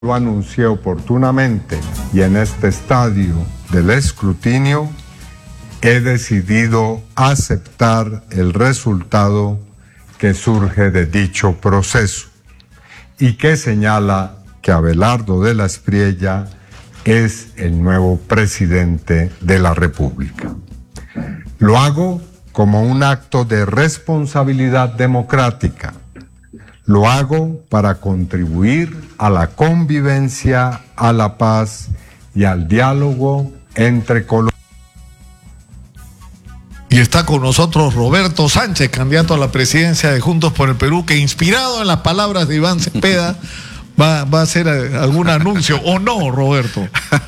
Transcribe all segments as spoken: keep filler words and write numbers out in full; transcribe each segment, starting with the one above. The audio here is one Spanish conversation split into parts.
Lo anuncié oportunamente y en este estadio del escrutinio he decidido aceptar el resultado que surge de dicho proceso y que señala que Abelardo de la Espriella es el nuevo presidente de la República. Lo hago como un acto de responsabilidad democrática. Lo hago para contribuir a la convivencia, a la paz y al diálogo entre colonias. Y está con nosotros Roberto Sánchez, candidato a la presidencia de Juntos por el Perú, que inspirado en las palabras de Iván Cepeda va, va a hacer algún anuncio, ¿o no, Roberto?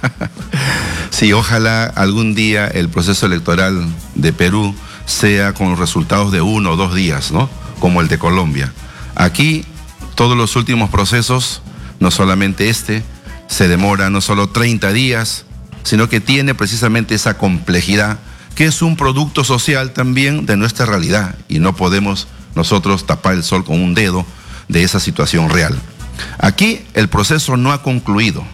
Sí, ojalá algún día el proceso electoral de Perú sea con los resultados de uno o dos días, ¿no? Como el de Colombia. Aquí, todos los últimos procesos, no solamente este, se demora no solo treinta días, sino que tiene precisamente esa complejidad, que es un producto social también de nuestra realidad, y no podemos nosotros tapar el sol con un dedo de esa situación real. Aquí el proceso no ha concluido.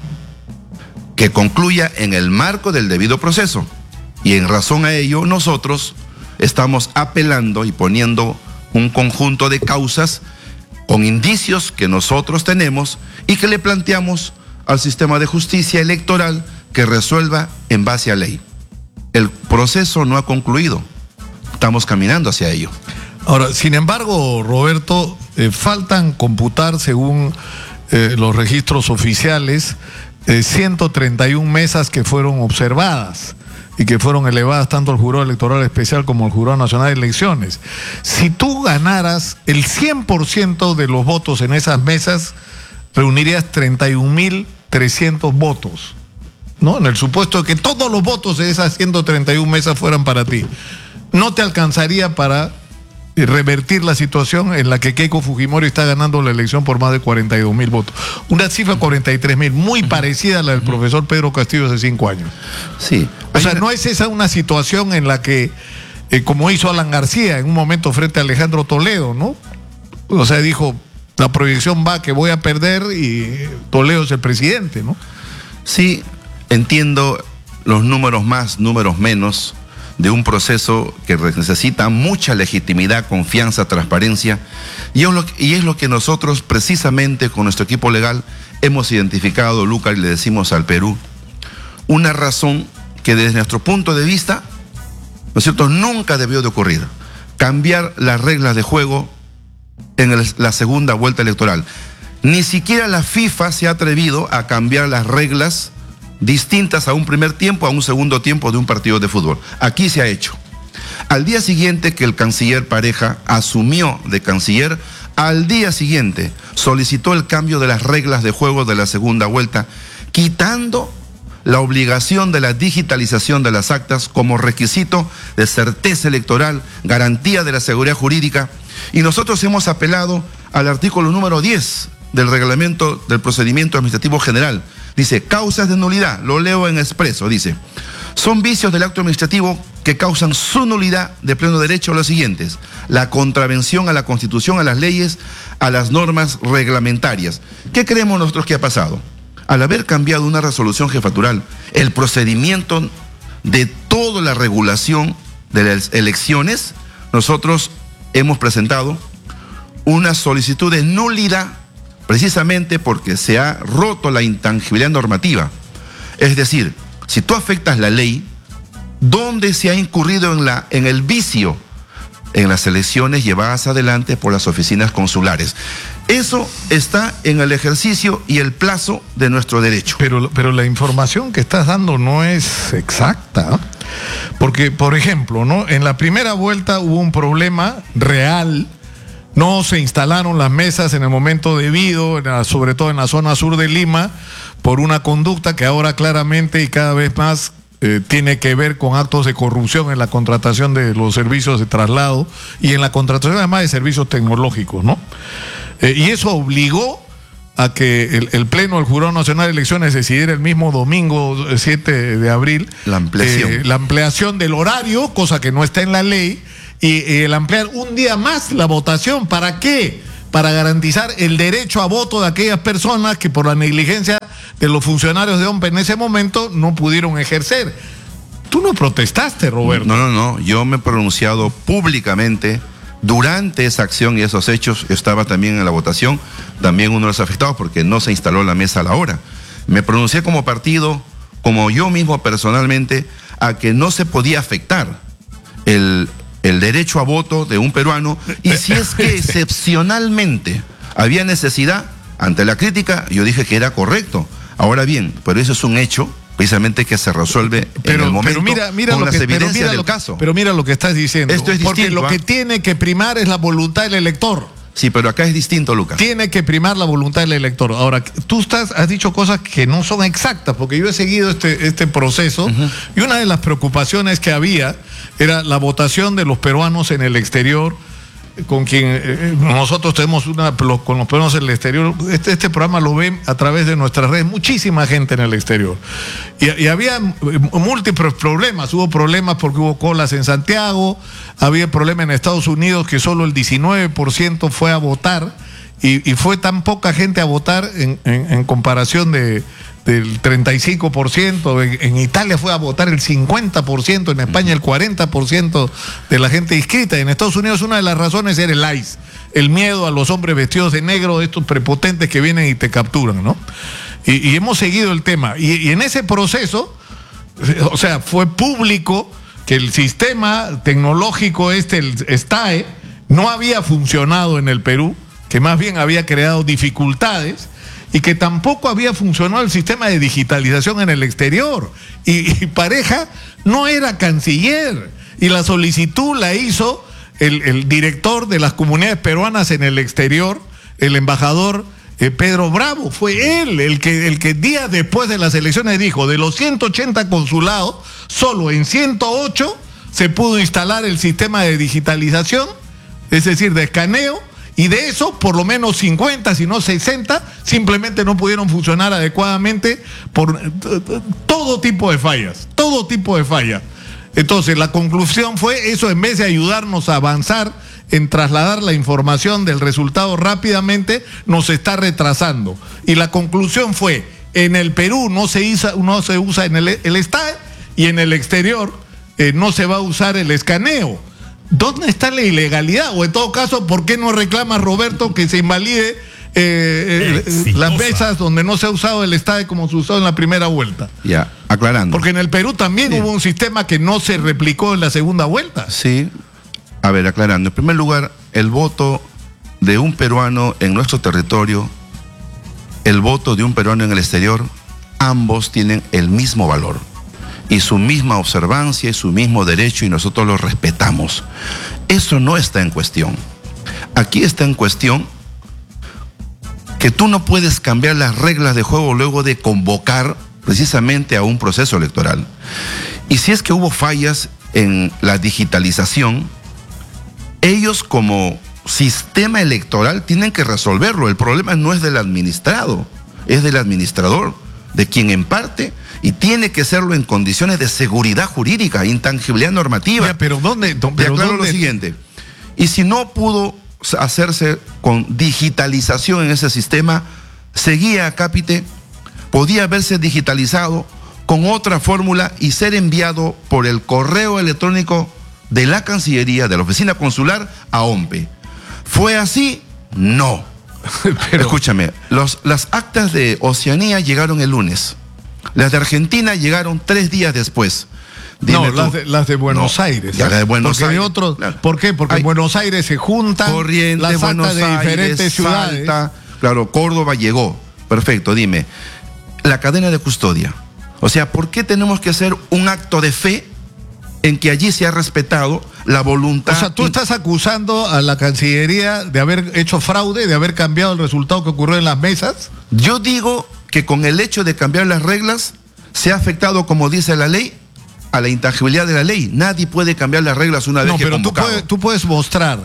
Que concluya en el marco del debido proceso, y en razón a ello nosotros estamos apelando y poniendo un conjunto de causas con indicios que nosotros tenemos y que le planteamos al sistema de justicia electoral que resuelva en base a ley. El proceso no ha concluido, estamos caminando hacia ello. Ahora, sin embargo, Roberto, eh, faltan computar, según eh, los registros oficiales, eh, ciento treinta y una mesas que fueron observadas y que fueron elevadas tanto al Jurado Electoral Especial como al Jurado Nacional de Elecciones. Si tú ganaras el cien por ciento de los votos en esas mesas, reunirías treinta y un mil trescientos votos, ¿no? En el supuesto de que todos los votos de esas ciento treinta y una mesas fueran para ti. No te alcanzaría para revertir la situación en la que Keiko Fujimori está ganando la elección por más de cuarenta y dos mil votos. Una cifra cuarenta y tres mil, muy parecida a la del profesor Pedro Castillo hace cinco años. Sí. O sea, ¿no es esa una situación en la que, eh, como hizo Alan García en un momento frente a Alejandro Toledo, ¿no? O sea, dijo, la proyección va que voy a perder y Toledo es el presidente, ¿no? Sí, entiendo los números más, números menos, de un proceso que necesita mucha legitimidad, confianza, transparencia, y es lo, y es lo que nosotros precisamente con nuestro equipo legal hemos identificado, Lucas, y le decimos al Perú, una razón que desde nuestro punto de vista, ¿no es cierto?, nunca debió de ocurrir, cambiar las reglas de juego en el, la segunda vuelta electoral. Ni siquiera la FIFA se ha atrevido a cambiar las reglas distintas a un primer tiempo, a un segundo tiempo de un partido de fútbol. Aquí se ha hecho. Al día siguiente que el canciller Pareja asumió de canciller, al día siguiente solicitó el cambio de las reglas de juego de la segunda vuelta, quitando la obligación de la digitalización de las actas como requisito de certeza electoral, garantía de la seguridad jurídica, y nosotros hemos apelado al artículo número diez del reglamento del procedimiento administrativo general. Dice, causas de nulidad, lo leo en expreso, dice, son vicios del acto administrativo que causan su nulidad de pleno derecho los siguientes: la contravención a la Constitución, a las leyes, a las normas reglamentarias. ¿Qué creemos nosotros que ha pasado? Al haber cambiado una resolución jefatural, el procedimiento de toda la regulación de las elecciones, nosotros hemos presentado una solicitud de nulidad precisamente porque se ha roto la intangibilidad normativa. Es decir, si tú afectas la ley, ¿dónde se ha incurrido en, la, en el vicio? En las elecciones llevadas adelante por las oficinas consulares. Eso está en el ejercicio y el plazo de nuestro derecho. Pero, pero la información que estás dando no es exacta. Porque, por ejemplo, ¿no?, en la primera vuelta hubo un problema real. No se instalaron las mesas en el momento debido, en la, sobre todo en la zona sur de Lima, por una conducta que ahora claramente y cada vez más eh, tiene que ver con actos de corrupción en la contratación de los servicios de traslado y en la contratación además de servicios tecnológicos, ¿no? Eh, y eso obligó a que el, el Pleno del Jurado Nacional de Elecciones decidiera el mismo domingo siete de abril la ampliación, eh, la ampliación del horario, cosa que no está en la ley, y el ampliar un día más la votación. ¿Para qué? para garantizar el derecho a voto de aquellas personas que por la negligencia de los funcionarios de O M P E en ese momento no pudieron ejercer. Tú no protestaste, Roberto. No, no, no. Yo me he pronunciado públicamente durante esa acción y esos hechos. Yo estaba también en la votación, también uno de los afectados porque no se instaló la mesa a la hora. Me pronuncié como partido, como yo mismo personalmente, a que no se podía afectar el, el derecho a voto de un peruano, y si es que excepcionalmente había necesidad, ante la crítica, yo dije que era correcto. Ahora bien, pero eso es un hecho precisamente que se resuelve pero, en el momento pero mira, mira con lo las que, evidencias pero mira del lo, caso. Pero mira lo que estás diciendo. Esto es porque distinto, lo que ¿eh? tiene que primar es la voluntad del elector. Sí, pero acá es distinto, Lucas. Tiene que primar la voluntad del elector. Ahora, tú estás, has dicho cosas que no son exactas, porque yo he seguido este, este proceso, uh-huh. y una de las preocupaciones que había era la votación de los peruanos en el exterior, con quien eh, nosotros tenemos una, con los peruanos en el exterior. Este, este programa lo ven a través de nuestras redes, muchísima gente en el exterior. Y, y había múltiples problemas. Hubo problemas porque hubo colas en Santiago, había problemas en Estados Unidos que solo el diecinueve por ciento fue a votar, y, y fue tan poca gente a votar en, en, en comparación de del treinta y cinco por ciento, en, en Italia fue a votar el cincuenta por ciento, en España el cuarenta por ciento de la gente inscrita. En Estados Unidos una de las razones era el ICE, el miedo a los hombres vestidos de negro, estos prepotentes que vienen y te capturan, ¿no? Y, y hemos seguido el tema. Y, y en ese proceso, o sea, fue público que el sistema tecnológico este, el STAE, no había funcionado en el Perú, que más bien había creado dificultades, y que tampoco había funcionado el sistema de digitalización en el exterior. Y, y Pareja no era canciller, y la solicitud la hizo el, el director de las comunidades peruanas en el exterior, el embajador eh, Pedro Bravo. Fue él el que, el que días después de las elecciones dijo: de los ciento ochenta consulados, solo en ciento ocho se pudo instalar el sistema de digitalización, es decir, de escaneo, y de eso, por lo menos cincuenta, si no sesenta, simplemente no pudieron funcionar adecuadamente por todo tipo de fallas, todo tipo de fallas. Entonces, la conclusión fue, eso en vez de ayudarnos a avanzar en trasladar la información del resultado rápidamente, nos está retrasando. Y la conclusión fue, en el Perú no se usa, no se usa en el, el STAE, y en el exterior eh, no se va a usar el escaneo. ¿Dónde está la ilegalidad? O en todo caso, ¿por qué no reclama Roberto que se invalide eh, eh, las mesas donde no se ha usado el STAE como se usó en la primera vuelta? Ya, aclarando. Porque en el Perú también sí hubo un sistema que no se replicó en la segunda vuelta. Sí, a ver, aclarando. En primer lugar, el voto de un peruano en nuestro territorio, el voto de un peruano en el exterior, ambos tienen el mismo valor y su misma observancia y su mismo derecho, y nosotros lo respetamos. Eso no está en cuestión. Aquí está en cuestión que tú no puedes cambiar las reglas de juego luego de convocar precisamente a un proceso electoral. Y si es que hubo fallas en la digitalización, ellos como sistema electoral tienen que resolverlo. El problema no es del administrado, es del administrador, de quien en parte, y tiene que serlo en condiciones de seguridad jurídica, intangibilidad normativa. Ya, pero ¿dónde? Pero Te aclaro ¿dónde? lo siguiente. Y si no pudo hacerse con digitalización en ese sistema, seguía a cápite, podía haberse digitalizado con otra fórmula y ser enviado por el correo electrónico de la Cancillería, de la oficina consular, a O M P E. ¿Fue así? No. Pero escúchame, los, las actas de Oceanía llegaron el lunes. Las de Argentina llegaron tres días después. Dime no, tú. las de, las de Buenos No, Aires. las de Buenos Porque Aires. de otros, Claro. ¿por qué? Porque Hay en Buenos Aires se juntan Corrientes, las actas Buenos de diferentes Aires, ciudades. Salta, claro, Córdoba llegó. Perfecto, dime. La cadena de custodia. O sea, ¿por qué tenemos que hacer un acto de fe en que allí se ha respetado la voluntad? O sea, tú estás acusando a la Cancillería de haber hecho fraude, de haber cambiado el resultado que ocurrió en las mesas. Yo digo que con el hecho de cambiar las reglas se ha afectado, como dice la ley, a la intangibilidad de la ley. Nadie puede cambiar las reglas una vez No, que pero tú convocado. puedes, tú puedes mostrar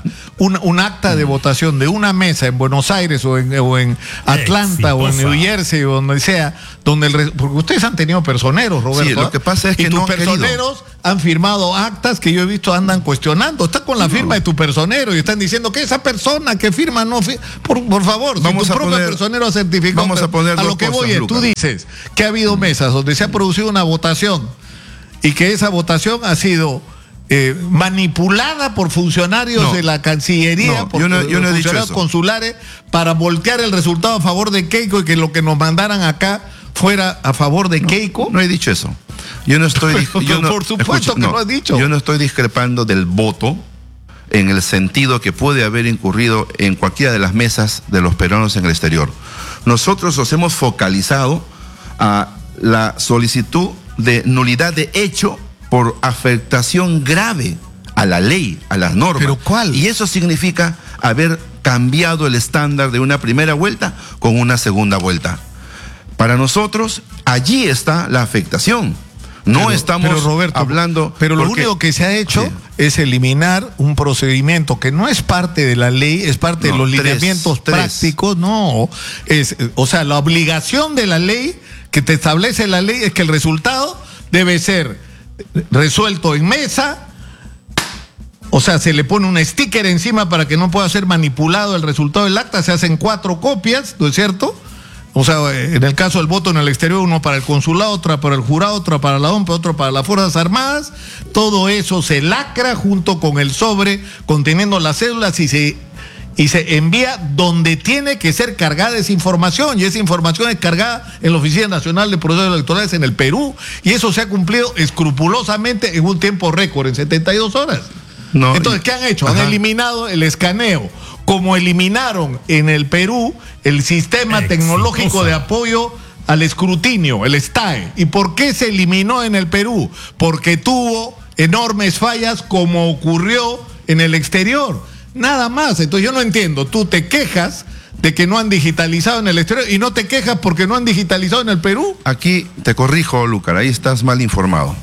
un, un acta de votación de una mesa en Buenos Aires o en, o en Atlanta Exitosa. o en New Jersey o donde sea, donde el, porque ustedes han tenido personeros, Roberto. Sí, lo que pasa es que y tus no han personeros querido. han firmado actas que yo he visto andan cuestionando. Está con la firma no. de tu personero y están diciendo que esa persona que firma no firma. Por, por favor, vamos si tu a propio poner, personero certificó. Vamos a poner a lo que cosas, voy es, Lucas. tú dices que ha habido mesas donde se ha producido una votación y que esa votación ha sido eh, manipulada por funcionarios no. de la Cancillería, no, por yo no, yo no he dicho funcionarios eso. consulares, para voltear el resultado a favor de Keiko y que lo que nos mandaran acá fuera a favor de no, Keiko. No he dicho eso. Yo no estoy. yo no, por supuesto escucha, que no, lo has dicho. Yo no estoy discrepando del voto en el sentido que puede haber incurrido en cualquiera de las mesas de los peruanos en el exterior. Nosotros nos hemos focalizado a la solicitud de nulidad de hecho por afectación grave a la ley, a las normas. ¿Pero cuál? Y eso significa haber cambiado el estándar de una primera vuelta con una segunda vuelta. Para nosotros, allí está la afectación. No pero, estamos pero Roberto, hablando... Pero lo porque, único que se ha hecho sí. es eliminar un procedimiento que no es parte de la ley, es parte no, de los tres, lineamientos tres. prácticos, no. Es, o sea, la obligación de la ley que te establece la ley es que el resultado debe ser resuelto en mesa. O sea, se le pone un sticker encima para que no pueda ser manipulado el resultado del acta, se hacen cuatro copias, ¿no es cierto? O sea, en el caso del voto en el exterior, uno para el consulado, otra para el jurado, otra para la O M P, otro para las Fuerzas Armadas. Todo eso se lacra junto con el sobre conteniendo las cédulas y se, y se envía donde tiene que ser cargada esa información. Y esa información es cargada en la Oficina Nacional de Procesos Electorales en el Perú. Y eso se ha cumplido escrupulosamente en un tiempo récord, en setenta y dos horas. No, Entonces, ¿qué han hecho? Ajá. Han eliminado el escaneo. Como eliminaron en el Perú el sistema Exitosa. tecnológico de apoyo al escrutinio, el S T A E. ¿Y por qué se eliminó en el Perú? Porque tuvo enormes fallas como ocurrió en el exterior. Nada más. Entonces yo no entiendo. Tú te quejas de que no han digitalizado en el exterior y no te quejas porque no han digitalizado en el Perú. Aquí te corrijo, Lúcar, ahí estás mal informado.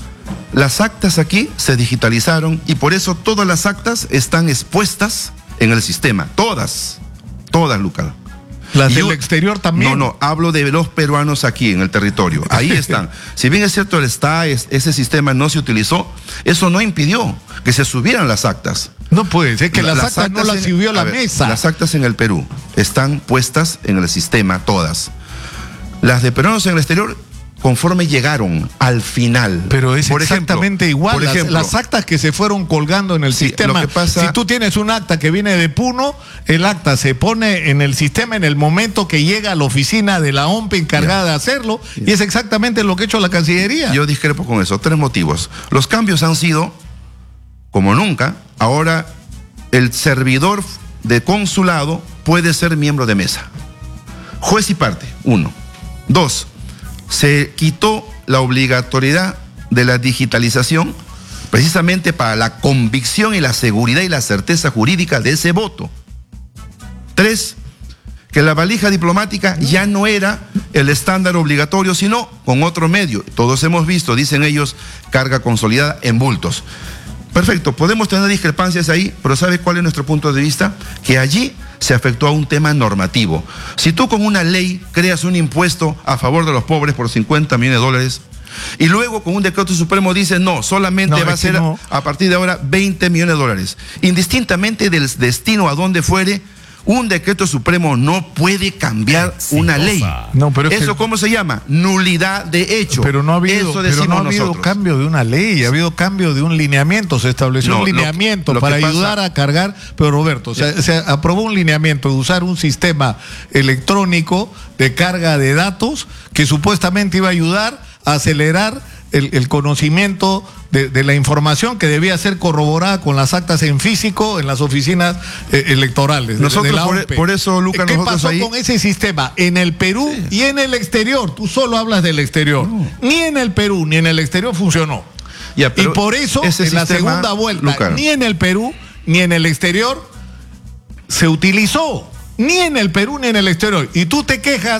Las actas aquí se digitalizaron y por eso todas las actas están expuestas en el sistema, todas, todas, Lucas. Las del exterior también. No, no, hablo de los peruanos aquí en el territorio. Ahí están. Si bien es cierto, el S T A E, ese sistema no se utilizó, eso no impidió que se subieran las actas. No puede ser que las, las actas, actas no las en, subió la ver, mesa. Las actas en el Perú están puestas en el sistema, todas. Las de peruanos en el exterior, conforme llegaron al final. Pero es por exactamente ejemplo, igual. Por las, ejemplo, las actas que se fueron colgando en el sí, sistema. Lo que pasa, si tú tienes un acta que viene de Puno, el acta se pone en el sistema en el momento que llega a la oficina de la O M P encargada yeah. de hacerlo. Yeah. Y es exactamente lo que ha hecho la Cancillería. Yo discrepo con eso. Tres motivos. Los cambios han sido, como nunca, ahora el servidor de consulado puede ser miembro de mesa. Juez y parte, uno. Dos, se quitó la obligatoriedad de la digitalización precisamente para la convicción y la seguridad y la certeza jurídica de ese voto. Tres, que la valija diplomática ya no era el estándar obligatorio, sino con otro medio. Todos hemos visto, dicen ellos, carga consolidada en bultos. Perfecto, podemos tener discrepancias ahí, pero ¿sabe cuál es nuestro punto de vista? Que allí se afectó a un tema normativo. Si tú con una ley creas un impuesto a favor de los pobres por cincuenta millones de dólares y luego con un decreto supremo dices no, solamente no, va a ser no. a partir de ahora veinte millones de dólares, indistintamente del destino a donde fuere, un decreto supremo no puede cambiar Exitosa. una ley. No, pero es ¿Eso que... cómo se llama? Nulidad de hecho. Pero no ha habido, Eso pero no ha habido nosotros. cambio de una ley, ha habido cambio de un lineamiento. Se estableció no, un lineamiento lo, lo para ayudar pasa... a cargar. Pero Roberto, sí. se, se aprobó un lineamiento de usar un sistema electrónico de carga de datos que supuestamente iba a ayudar a acelerar el, el conocimiento de, de la información que debía ser corroborada con las actas en físico en las oficinas eh, electorales. Nosotros de la por, por eso, Lucas, ¿qué nosotros pasó ahí... con ese sistema en el Perú sí. y en el exterior? Tú solo hablas del exterior. No. Ni en el Perú ni en el exterior funcionó. Ya, y por eso en sistema, la segunda vuelta, Lucas, ni en el Perú ni en el exterior se utilizó. Ni en el Perú ni en el exterior. Y tú te quejas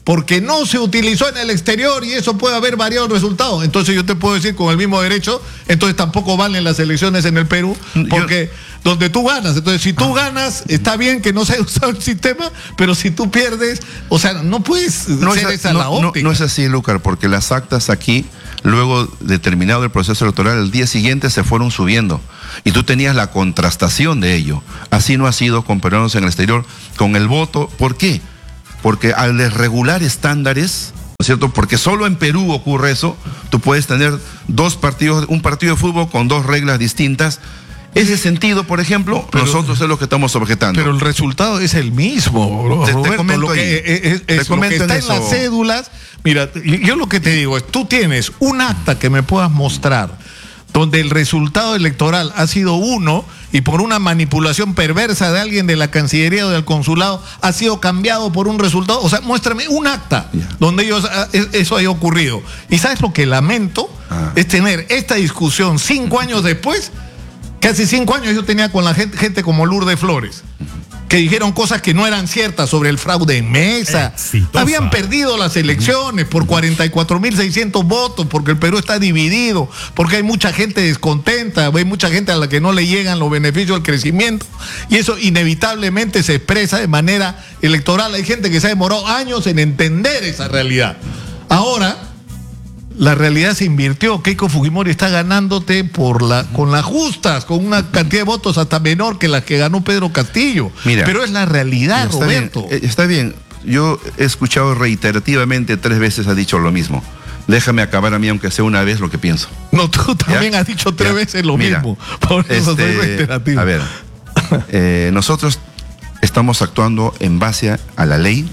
porque no se utilizó en el exterior y eso puede haber variado el resultado. Entonces yo te puedo decir con el mismo derecho, entonces tampoco valen las elecciones en el Perú, porque yo, donde tú ganas, entonces si tú ah, ganas, está bien que no se haya usado el sistema, pero si tú pierdes, o sea, no puedes no ser es, esa no, la óptica. No, no es así, Lúcar, porque las actas aquí, luego de terminado el proceso electoral, el día siguiente se fueron subiendo y tú tenías la contrastación de ello. Así no ha sido con peruanos en el exterior, con el voto. ¿Por qué? Porque al desregular estándares, ¿no es cierto? Porque solo en Perú ocurre eso. Tú puedes tener dos partidos, un partido de fútbol con dos reglas distintas. Ese sentido, por ejemplo, pero, nosotros es lo que estamos objetando. Pero el resultado es el mismo, te, Roberto. te comento lo que, ahí. es, es, es lo que está en, en las cédulas. Mira, yo lo que te digo es, tú tienes un acta que me puedas mostrar donde el resultado electoral ha sido uno y por una manipulación perversa de alguien de la Cancillería o del Consulado ha sido cambiado por un resultado. O sea, muéstrame un acta yeah. donde ellos, eso haya ocurrido. Y ¿sabes lo que lamento? Ah. Es tener esta discusión cinco años después. Que hace cinco años yo tenía con la gente, gente como Lourdes Flores, que dijeron cosas que no eran ciertas sobre el fraude en mesa. Exitosa. Habían perdido las elecciones por cuarenta y cuatro mil seiscientos votos, porque el Perú está dividido, porque hay mucha gente descontenta, hay mucha gente a la que no le llegan los beneficios del crecimiento, y eso inevitablemente se expresa de manera electoral. Hay gente que se ha demorado años en entender esa realidad. Ahora la realidad se invirtió. Keiko Fujimori está ganándote por la, con las justas, con una cantidad de votos hasta menor que la que ganó Pedro Castillo. Mira, pero es la realidad, está Roberto. Bien, está bien. Yo he escuchado reiterativamente, tres veces ha dicho lo mismo. Déjame acabar a mí, aunque sea una vez, lo que pienso. No, tú también ¿Ya? has dicho tres ¿Ya? veces lo Mira, mismo. Por eso este, soy reiterativo. A ver, eh, nosotros estamos actuando en base a la ley.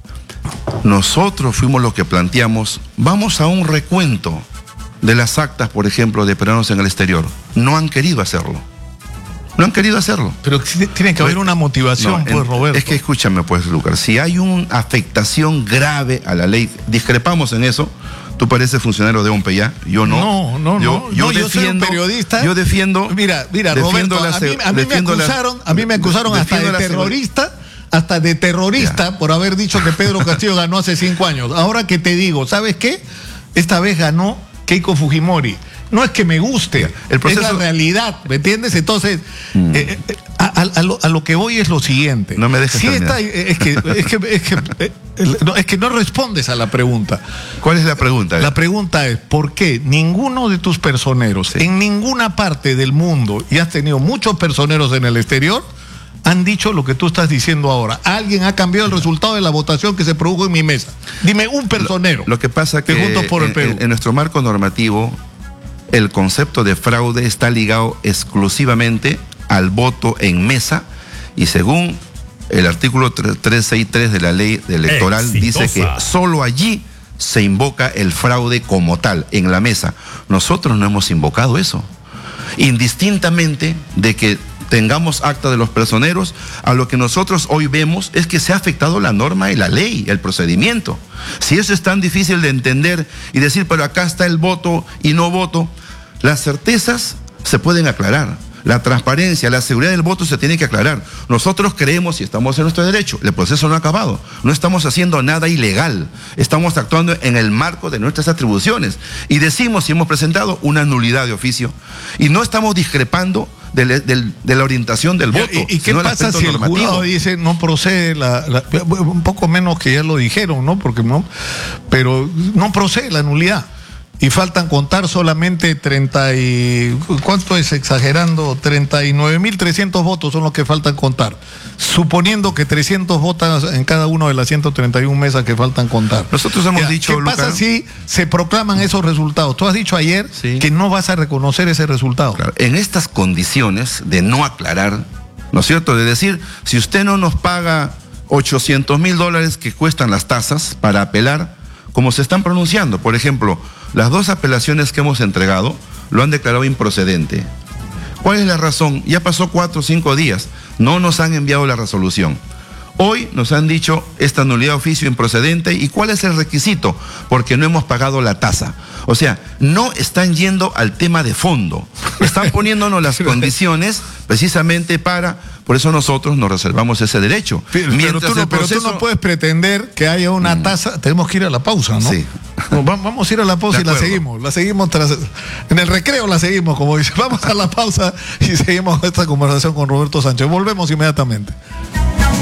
Nosotros fuimos los que planteamos, vamos a un recuento de las actas, por ejemplo, de peruanos en el exterior. No han querido hacerlo. No han querido hacerlo. Pero tiene que haber una motivación, no, pues, Roberto. Es que escúchame, pues, Lucas, si hay una afectación grave a la ley, discrepamos en eso. Tú pareces funcionario de OMPEYA, yo no. No, no, yo, no. Yo, no, defiendo, yo soy un periodista. Yo defiendo. Mira, mira, defiendo Roberto, la, a mí, a mí me acusaron, la, a mí me acusaron hasta de terrorista. Hasta de terrorista, ya. por haber dicho que Pedro Castillo ganó hace cinco años. Ahora que te digo, ¿sabes qué? Esta vez ganó Keiko Fujimori. No es que me guste, el proceso... es la realidad, ¿me entiendes? Entonces, mm. eh, eh, a, a, lo, a lo que voy es lo siguiente. No me dejes si esta, es, que, es, que, es, que, eh, no, es que no respondes a la pregunta. ¿Cuál es la pregunta? La pregunta es, ¿por qué ninguno de tus personeros, sí. en ninguna parte del mundo, y has tenido muchos personeros en el exterior, han dicho lo que tú estás diciendo ahora? Alguien ha cambiado el resultado de la votación que se produjo en mi mesa. Dime un personero. Lo, lo que pasa que Juntos por el Perú. En, en nuestro marco normativo, el concepto de fraude está ligado exclusivamente al voto en mesa, y según el artículo trescientos sesenta y tres de la ley electoral Exitosa. dice que solo allí se invoca el fraude como tal, en la mesa. Nosotros no hemos invocado eso. Indistintamente de que tengamos acta de los personeros, a lo que nosotros hoy vemos es que se ha afectado la norma y la ley, el procedimiento. Si eso es tan difícil de entender y decir, pero acá está el voto y no voto, las certezas se pueden aclarar. La transparencia, la seguridad del voto se tiene que aclarar. Nosotros creemos y estamos en nuestro derecho. El proceso no ha acabado. No estamos haciendo nada ilegal. Estamos actuando en el marco de nuestras atribuciones. Y decimos y hemos presentado una nulidad de oficio. Y no estamos discrepando de, le, de, de la orientación del voto. ¿Y, y qué pasa si el jurado dice no procede, la, la, un poco menos que ya lo dijeron, ¿no? Porque no, pero no procede la nulidad? Y faltan contar solamente treinta y... ¿Cuánto es? Exagerando, treinta y nueve mil trescientos votos son los que faltan contar. Suponiendo que trescientos votan en cada una de las ciento treinta y una mesas que faltan contar. Nosotros hemos ya, dicho, ¿qué pasa Luca? si se proclaman esos resultados? Tú has dicho ayer sí. que no vas a reconocer ese resultado. Claro. En estas condiciones de no aclarar, ¿no es cierto? De decir, si usted no nos paga ochocientos mil dólares que cuestan las tasas para apelar, como se están pronunciando, por ejemplo, las dos apelaciones que hemos entregado lo han declarado improcedente. ¿Cuál es la razón? Ya pasó cuatro o cinco días, no nos han enviado la resolución. Hoy nos han dicho esta nulidad de oficio improcedente. ¿Y cuál es el requisito? Porque no hemos pagado la tasa. O sea, no están yendo al tema de fondo. Están poniéndonos las condiciones precisamente para... Por eso nosotros nos reservamos ese derecho. Pero, pero, tú, no, proceso... pero tú no puedes pretender que haya una mm. tasa. Tenemos que ir a la pausa, ¿no? Sí. No, vamos a ir a la pausa y la seguimos. La seguimos tras... En el recreo la seguimos, como dice. Vamos a la pausa y seguimos esta conversación con Roberto Sánchez. Volvemos inmediatamente.